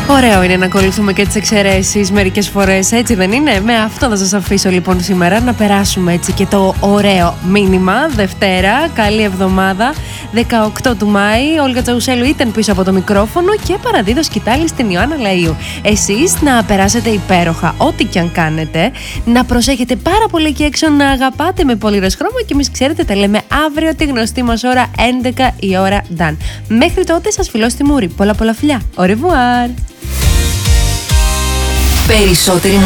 Ωραίο είναι να ακολουθούμε και τις εξαιρέσεις μερικές φορές, έτσι δεν είναι? Με αυτό θα σας αφήσω λοιπόν σήμερα, να περάσουμε έτσι και το ωραίο μήνυμα. Δευτέρα, καλή εβδομάδα, 18 του Μάη. Όλγα Τσαουσέλου ήταν πίσω από το μικρόφωνο και παραδίδω σκητάλη στην Ιωάννα Λαΐου. Εσείς να περάσετε υπέροχα ό,τι και αν κάνετε, να προσέχετε πάρα πολύ εκεί έξω, να αγαπάτε με πολύρες χρώμα και εμείς ξέρετε τα λέμε αύριο τη γνωστή μας ώρα 11 η ώρα Done. Μέχρι τότε σας φιλώ στη μούρη. Πολλά φιλιά. Au revoir. Περισσότερη